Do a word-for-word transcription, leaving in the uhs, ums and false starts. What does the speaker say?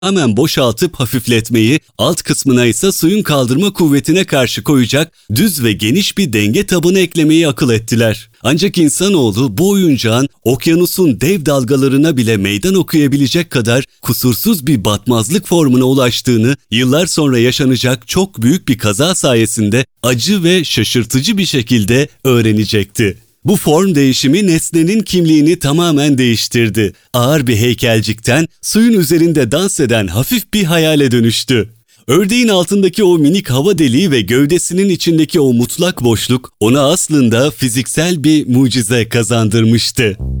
Hemen boşaltıp hafifletmeyi, alt kısmına ise suyun kaldırma kuvvetine karşı koyacak düz ve geniş bir denge tabanı eklemeyi akıl ettiler. Ancak insanoğlu bu oyuncağın okyanusun dev dalgalarına bile meydan okuyabilecek kadar kusursuz bir batmazlık formuna ulaştığını yıllar sonra yaşanacak çok büyük bir kaza sayesinde acı ve şaşırtıcı bir şekilde öğrenecekti. Bu form değişimi nesnenin kimliğini tamamen değiştirdi. Ağır bir heykelcikten suyun üzerinde dans eden hafif bir hayale dönüştü. Ördeğin altındaki o minik hava deliği ve gövdesinin içindeki o mutlak boşluk ona aslında fiziksel bir mucize kazandırmıştı.